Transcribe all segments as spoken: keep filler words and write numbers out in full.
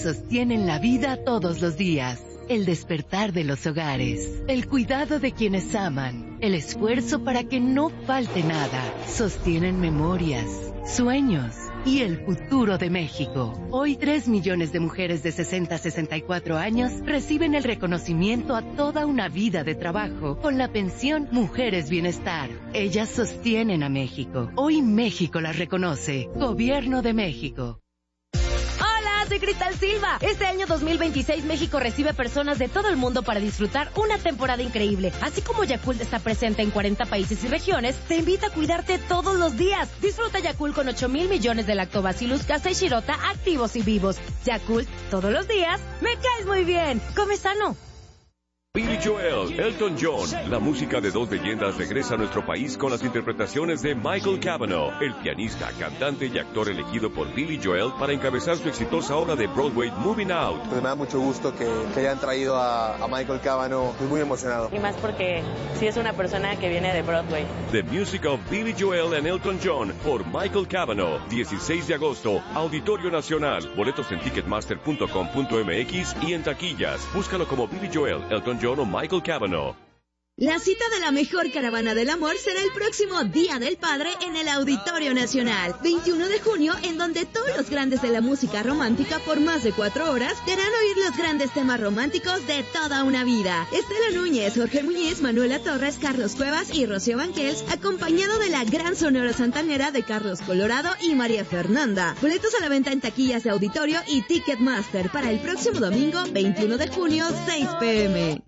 sostienen la vida todos los días. El despertar de los hogares, el cuidado de quienes aman, el esfuerzo para que no falte nada, sostienen memorias, sueños y el futuro de México. Hoy tres millones de mujeres de sesenta a sesenta y cuatro años reciben el reconocimiento a toda una vida de trabajo con la pensión Mujeres Bienestar. Ellas sostienen a México. Hoy México las reconoce. Gobierno de México. Soy Cristal Silva. Este año dos mil veintiséis México recibe personas de todo el mundo para disfrutar una temporada increíble. Así como Yakult está presente en cuarenta países y regiones, te invita a cuidarte todos los días. Disfruta Yakult con ocho mil millones de lactobacillus casei shirota activos y vivos. Yakult, todos los días, me caes muy bien. Come sano. Billy Joel, Elton John, la música de dos leyendas regresa a nuestro país con las interpretaciones de Michael Cavanaugh, el pianista, cantante y actor elegido por Billy Joel para encabezar su exitosa obra de Broadway Moving Out. Pues me da mucho gusto que, que hayan traído a, a Michael Cavanaugh, estoy muy emocionado. Y más porque sí es una persona que viene de Broadway. The Music of Billy Joel and Elton John por Michael Cavanaugh, dieciséis de agosto, Auditorio Nacional, boletos en ticketmaster punto com punto m x y en taquillas. Búscalo como Billy Joel, Elton John o Michael Cavanaugh. La cita de la mejor caravana del amor será el próximo Día del Padre en el Auditorio Nacional, veintiuno de junio, en donde todos los grandes de la música romántica por más de cuatro horas te harán oír los grandes temas románticos de toda una vida. Estela Núñez, Jorge Muñiz, Manuela Torres, Carlos Cuevas y Rocío Banquels, acompañado de la gran Sonora Santanera de Carlos Colorado y María Fernanda. Boletos a la venta en taquillas de Auditorio y Ticketmaster para el próximo domingo, veintiuno de junio, seis pe eme.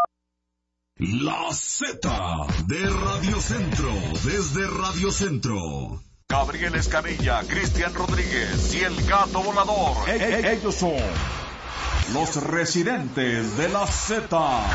La Z de Radio Centro, desde Radio Centro. Gabriel Escamilla, Cristian Rodríguez y el Gato Volador. E- e- ellos son los residentes de la Z.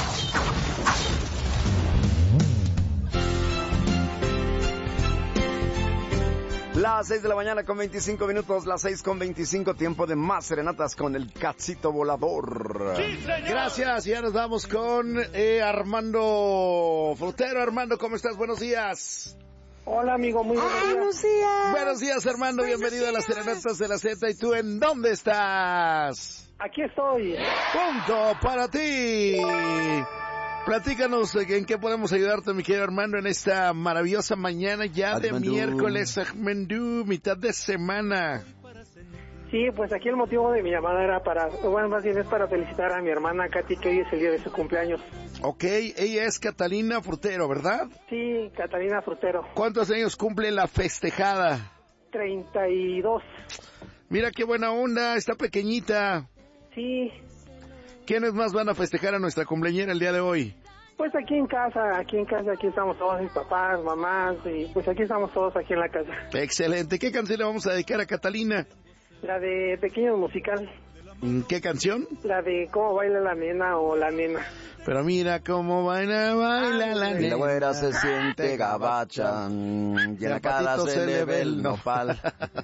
Las seis de la mañana con veinticinco minutos, las seis con veinticinco, tiempo de más serenatas con el Cachito Volador. Sí, gracias, ya nos vamos con eh, Armando Frutero. Armando, ¿cómo estás? Buenos días. Hola, amigo, muy buenos días. Buenos días. Buenos días, Armando, buenos bienvenido días. A las serenatas de la Z. ¿Y tú en dónde estás? Aquí estoy. Punto para ti. Platícanos en qué podemos ayudarte, mi querido Armando, en esta maravillosa mañana ya de Armando. miércoles, Armando, mitad de semana. Sí, pues aquí el motivo de mi llamada era para, bueno, más bien es para felicitar a mi hermana Katy, que hoy es el día de su cumpleaños. Ok, ella es Catalina Frutero, ¿verdad? Sí, Catalina Frutero. ¿Cuántos años cumple la festejada? treinta y dos. Mira qué buena onda, está pequeñita. Sí. ¿Quiénes más van a festejar a nuestra cumpleañera el día de hoy? Pues aquí en casa, aquí en casa, aquí estamos todos, mis papás, mamás, y pues aquí estamos todos aquí en la casa. Excelente. ¿Qué canción le vamos a dedicar a Catalina? La de Pequeño Musical. ¿Qué canción? La de Cómo baila la nena o la nena. Pero mira cómo baila, baila ah, la nena. Y la güera se siente gabacha, y en la cara se le ve el nopal.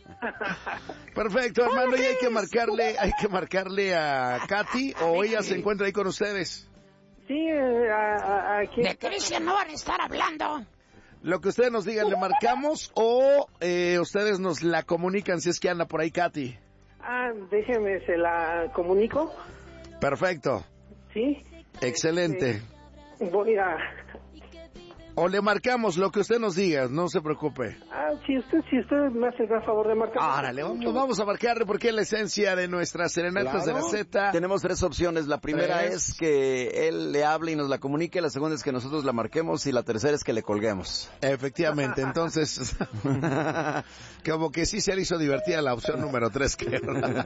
Perfecto, Armando, y hay que marcarle, hay que marcarle a Katy, o ella se encuentra ahí con ustedes. Sí, a, a, aquí. De Cristian no van a estar hablando. Lo que ustedes nos digan, le marcamos o eh, ustedes nos la comunican si es que anda por ahí Katy. Ah, déjeme, se la comunico. Perfecto. Sí. Excelente. Sí. Voy a... O le marcamos lo que usted nos diga, no se preocupe. Ah, si usted, si usted me hace el favor de marcar. Árale, vamos, vamos a marcarle porque es la esencia de nuestras serenatas claro. de la Z. Tenemos tres opciones. La primera es... es que él le hable y nos la comunique. La segunda es que nosotros la marquemos. Y la tercera es que le colguemos. Efectivamente, entonces, como que sí se le hizo divertida la opción número tres, creo.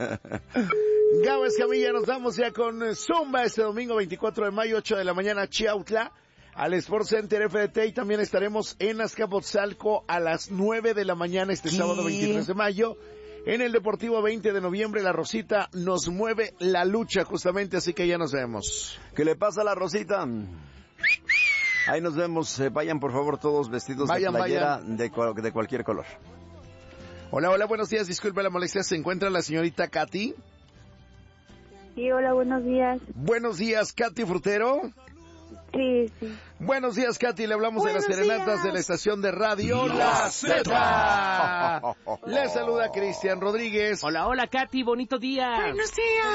Gabo Escamilla, nos vamos ya con Zumba este domingo veinticuatro de mayo, ocho de la mañana, Chiautla. Al Sports Center F D T y también estaremos en Azcapotzalco a las nueve de la mañana este ¿Qué? sábado veintitrés de mayo. En el Deportivo veinte de noviembre, la Rosita nos mueve la lucha justamente, así que ya nos vemos. ¿Qué le pasa a la Rosita? Ahí nos vemos, eh, vayan por favor todos vestidos vayan, de playera de, de cualquier color. Hola, hola, buenos días, disculpe la molestia, ¿se encuentra la señorita Katy? Sí, hola, buenos días. Buenos días, Katy Frutero. Sí, sí. Buenos días, Katy. Le hablamos Buenos de las serenatas días. De la estación de radio La Z. Le saluda Cristian Rodríguez. Hola, hola, Katy. Bonito día. Buenos días.